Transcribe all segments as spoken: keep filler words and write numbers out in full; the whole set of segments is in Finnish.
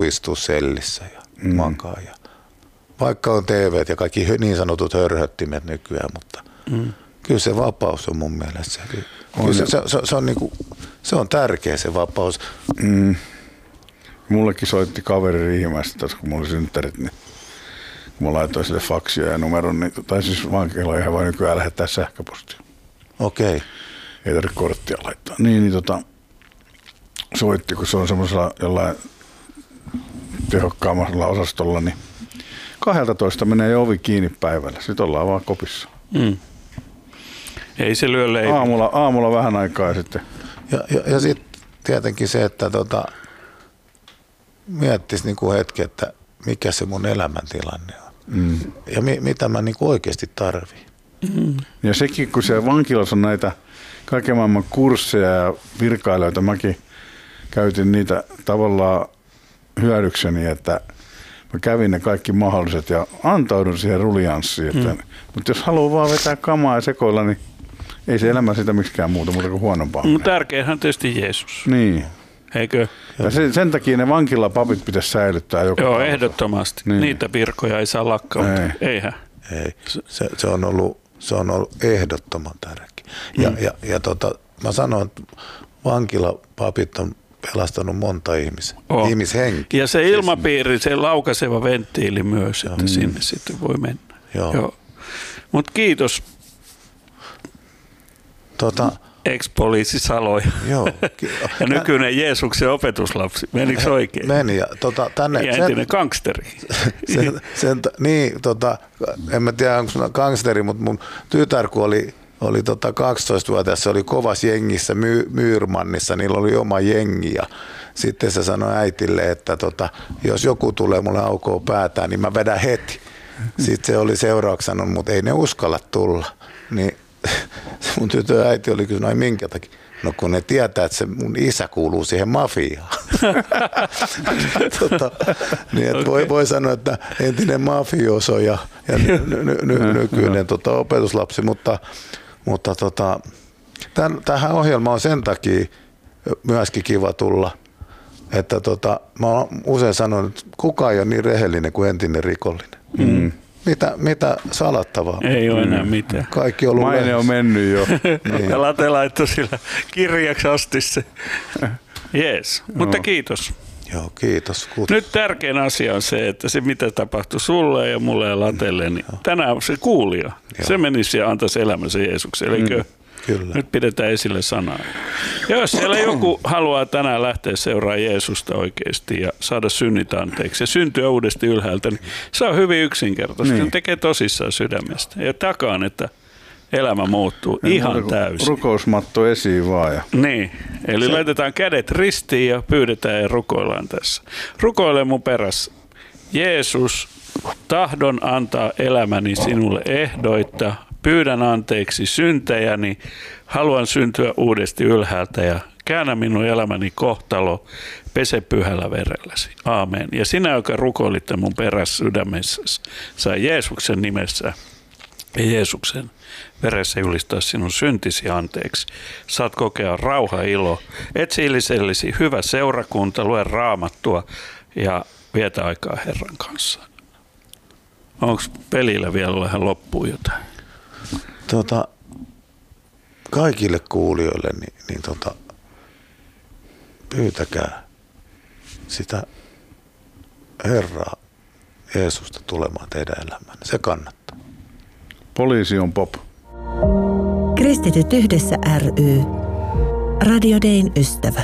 istua sellissä ja mm. makaa. Ja vaikka on T V ja kaikki niin sanotut hörhöttimet nykyään, mutta mm. kyllä se vapaus on mun mielestä. Se, on se, se, se, se, on niinku, se on tärkeä se vapaus. Mm. Mullekin soitti kaveri Riihimäestä, kun mulla oli synttärit, niin kun mä laitoin sille faksia ja numeron, niin, tai siis vankila ihan vain nykyään lähettää sähköpostia. Okei. Okay. Ei tarvitse korttia laittaa. Niin, niin tota, soitti, kun se on semmoisella jollain tehokkaammalla osastolla, niin kahdeltatoista menee jo ovi kiinni päivällä. Sitten ollaan vaan kopissa. Mm. Ei se lyö leipi. Aamulla, aamulla vähän aikaa sitten. Ja, ja, ja sitten tietenkin se, että tota, miettisi niinku hetki, että mikä se mun elämäntilanne on. Mm. Ja mi, mitä mä niinku oikeasti tarviin. Mm. Ja sekin, kun siellä vankilassa on näitä kaiken maailman kursseja ja virkailijoita, mäkin käytin niitä tavallaan hyödykseni, että mä kävin ne kaikki mahdolliset ja antaudun siihen rulianssiin. Että, mm. Mutta jos haluaa vaan vetää kamaa ja sekoilla, niin ei se elämä sitä miksikään muuta, muuta kuin huonompaa. No tärkeinhän on tietysti Jeesus. Niin. Eikö? Ja sen, sen takia ne vankilapapit pitäisi säilyttää joka Joo, tavalla. Ehdottomasti. Niin. Niitä virkoja ei saa lakkauttaa. Ei. Eihän. Ei. Se, se, on ollut, se on ollut ehdottoman tärkeä. Ja, mm. ja, ja tota, mä sanon, että vankilapapit on pelastanut monta ihmistä, oh. ihmishenkiä. Ja se ilmapiiri, se laukaiseva venttiili myös, että mm. sinne sitten voi mennä. Joo. Joo. Mutta kiitos. Tota, ex-poliisi Salo ja nykyinen Jeesuksen opetuslapsi. Menikö oikein? Meni. Ja, tota, tänne, ja entinen gangsteri. Sen, sen, niin, tota, en mä tiedä, onko sulla gangsteri, mutta mun tytär, kun oli, oli tota kaksitoistavuotias, se oli kovassa jengissä My, Myyrmannissa, niillä oli oma jengi. Ja sitten se sanoi äitille, että tota, jos joku tulee mulle aukoo päätään, niin mä vedän heti. Sitten se oli seuraavaksi sanonut, mutta ei ne uskalla tulla. Niin mun tytön äiti oli kysynyt, minkä takia? No kun ne tietää, että se mun isä kuuluu siihen mafiaan. tota, niin että okay. voi, voi sanoa, että entinen mafioso ja, ja ny, ny, ny, nykyinen tota, opetuslapsi, mutta, mutta tota, tämän, tähän ohjelmaan on sen takia myöskin kiva tulla, että tota, mä oon usein sanonut, että kukaan ei ole niin rehellinen kuin entinen rikollinen. Mm. Mitä, mitä salattavaa? Ei ole enää mitään. Kaikki on ollut Maine lähes. On mennyt jo. Niin. Ja Late laittoi sillä kirjaksi asti se. Jees, mutta no. kiitos. Joo, kiitos. Kuutus. Nyt tärkein asia on se, että se mitä tapahtui sulle ja mulle ja Latelle, niin tänään se kuulija. Joo. Se menisi ja antaisi elämänsä Jeesukselle, eikö? Mm. Kyllä. Nyt pidetään esille sanaa. Ja jos siellä joku haluaa tänään lähteä seuraamaan Jeesusta oikeasti ja saada synnit anteeksi ja syntyä uudesti ylhäältä, niin se on hyvin yksinkertaisesti. Niin. Se tekee tosissaan sydämestä. Ja takaan, että elämä muuttuu ja ihan täysin. Rukousmatto esiin vaan. Ja. Niin, eli se. Laitetaan kädet ristiin ja pyydetään ja rukoillaan tässä. Rukoile mun perässä. Jeesus, tahdon antaa elämäni sinulle ehdoitta. Pyydän anteeksi syntejäni, haluan syntyä uudesti ylhäältä ja käännä minun elämäni kohtalo, pese pyhällä verelläsi. Aamen. Ja sinä, joka rukoilitte mun perässä sydämessä, sai Jeesuksen nimessä ja Jeesuksen veressä julistaa sinun syntisi anteeksi. Saat kokea rauha, ilo, etsi itsellesi hyvä seurakunta, lue raamattua ja vietä aikaa Herran kanssa. Onko pelillä vielä vähän loppuun jotain? Tota, kaikille kuulijoille niin, niin tota, pyytäkää sitä Herraa Jeesusta tulemaan teidän elämään. Se kannattaa. Poliisi on pop. Kristityt yhdessä ry. Radio Dayn ystävä.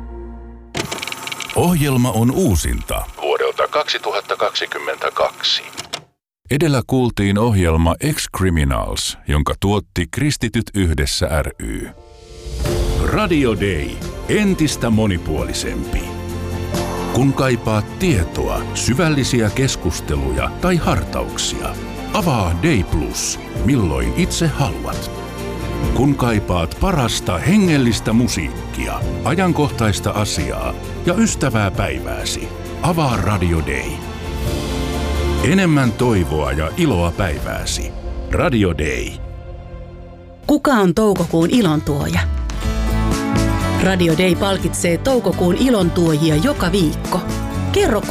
Ohjelma on uusinta vuodelta kaksituhattakaksikymmentäkaksi. Edellä kuultiin ohjelma Ex-Criminals, jonka tuotti Kristityt yhdessä ry. Radio Day. Entistä monipuolisempi. Kun kaipaat tietoa, syvällisiä keskusteluja tai hartauksia, avaa Day Plus, milloin itse haluat. Kun kaipaat parasta hengellistä musiikkia, ajankohtaista asiaa ja ystävää päivääsi, avaa Radio Day. Enemmän toivoa ja iloa päivääsi. Radio Day. Kuka on toukokuun ilontuoja? Radio Day palkitsee toukokuun ilontuojia joka viikko. Kerro